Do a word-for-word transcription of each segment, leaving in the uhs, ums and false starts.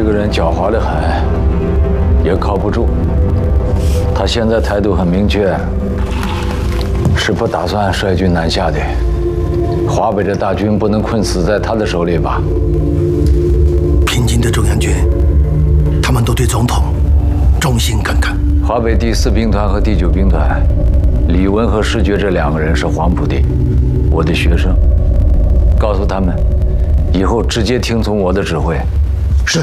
个人狡猾得很，也靠不住。他现在态度很明确，是不打算率军南下的。华北的大军不能困死在他的手里吧？ 平津的中央军，他们都对总统忠心耿耿。 华北第四兵团和第九兵团，李文和石觉这两个人是黄埔的，我的学生。告诉他们，以后直接听从我的指挥。 是。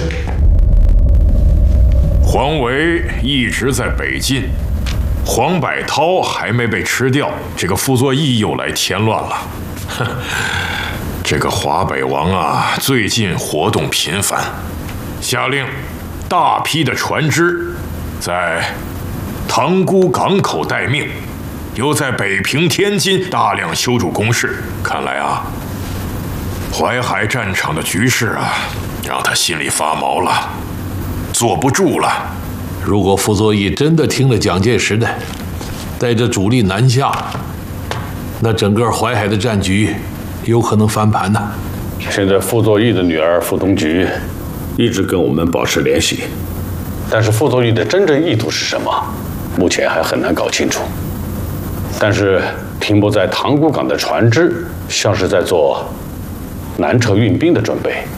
黄维一直在北进，黄百韬还没被吃掉，这个傅作义又来添乱了。哼，这个华北王啊，最近活动频繁，下令大批的船只在塘沽港口待命，又在北平、天津大量修筑工事。看来啊，淮海战场的局势啊，让他心里发毛了，坐不住了。 如果傅作义真的听了蒋介石的，带着主力南下，那整个淮海的战局有可能翻盘呐。 现在傅作义的女儿傅冬菊一直跟我们保持联系，但是傅作义的真正意图是什么，目前还很难搞清楚。但是停泊在塘沽港的船只，像是在做南撤运兵的准备。